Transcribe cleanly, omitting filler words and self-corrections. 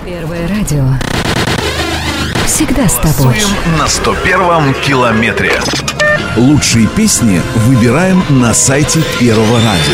Первое радио. Всегда с тобой. На 101-м километре. Лучшие песни выбираем на сайте Первого радио.